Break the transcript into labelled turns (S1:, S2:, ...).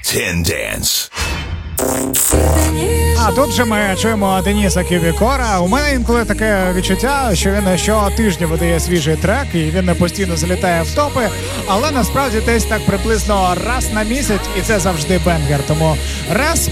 S1: 10 Dance.
S2: А тут же ми чуємо Дениса Кюбікора. У мене інколи таке відчуття, що він щотижня видає свіжий трек, і він постійно залітає в топи, але насправді десь так приблизно раз на місяць, і це завжди бенгер. Тому раз